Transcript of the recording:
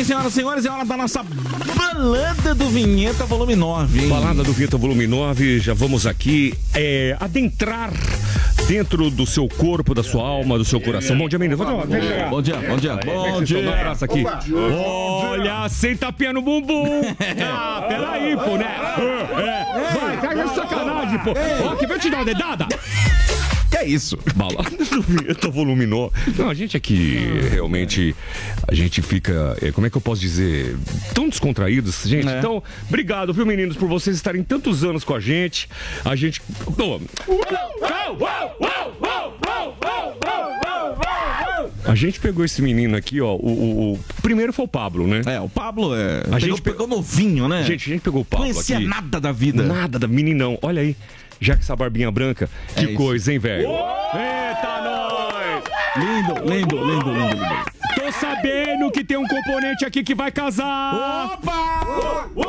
bem, senhoras e senhores, é hora da nossa Balada do Vinheta Volume 9, hein? Balada do Vinheta Volume 9, já vamos aqui adentrar dentro do seu corpo, da sua alma, do seu coração. Bom dia, meninas. Bom dia. Um abraço aqui. Olha, sem tapinha no bumbum. Ah, peraí, pô, né? Vai, caga de sacanagem, pô. Ó, que vai te dar uma dedada? Que é isso? Balada do Vinheta Volume 9. Não, a gente aqui, realmente, a gente fica, como é que eu posso dizer, tão descontraídos, gente. Então, obrigado, viu, meninos, por vocês estarem tantos anos com a gente. A gente... A gente pegou esse menino aqui, ó. O primeiro foi o Pablo, né? O Pablo A gente pegou novinho, né? Gente, a gente pegou o Pablo aqui. Conhecia nada da vida. Nada da meninão. Olha aí. Já que essa barbinha branca, que coisa, hein, velho? Eita, nós! Lindo. Tô sabendo que tem um componente aqui que vai casar. Opa!